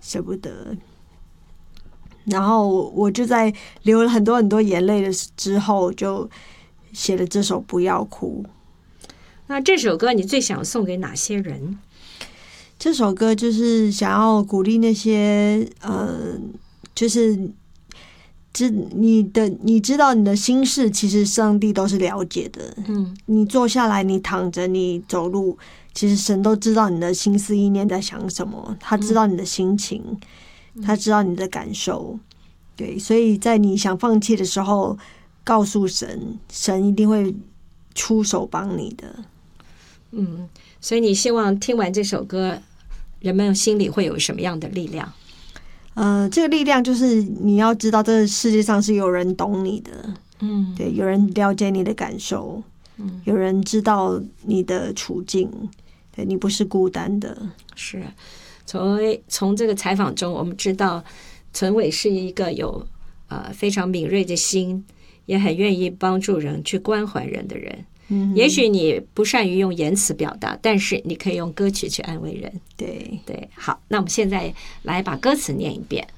舍不得。然后我就在流了很多很多眼泪的之后，就写了这首《不要哭》。 那这首歌你最想送给哪些人？ 这首歌就是想要鼓励那些就是你知道你的心事，其实上帝都是了解的。你坐下来，你躺着，你走路，其实神都知道你的心思意念在想什么，他知道你的心情，他知道你的感受。对，所以在你想放弃的时候，告诉神，神一定会出手帮你的。 所以你希望听完这首歌，人们心里会有什么样的力量？ 这个力量就是你要知道，这个世界上是有人懂你的，对，有人了解你的感受，有人知道你的处境，对，你不是孤单的。 是，从这个采访中，我们知道存伟是一个有非常敏锐的心，也很愿意帮助人、去关怀人的人。也许你不善于用言辞表达，但是你可以用歌曲去安慰人。 对对，好，那我们现在来把歌词念一遍。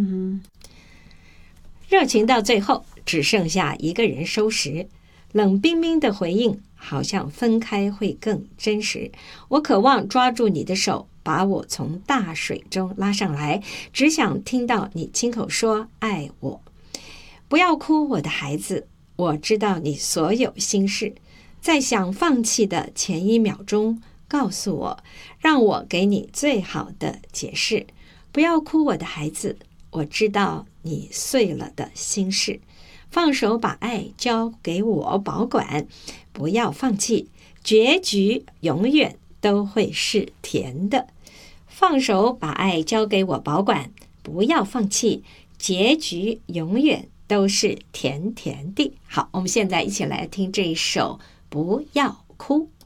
热情到最后只剩下一个人收拾，冷冰冰的回应好像分开会更真实。我渴望抓住你的手，把我从大水中拉上来，只想听到你亲口说爱我。不要哭，我的孩子，我知道你所有心事，在想放弃的前一秒钟告诉我，让我给你最好的解释。不要哭，我的孩子，我知道你碎了的心事，放手把爱交给我保管，不要放弃，结局永远都会是甜的。放手把爱交给我保管，不要放弃，结局永远都是甜甜的。好，我们现在一起来听这一首《不要哭》。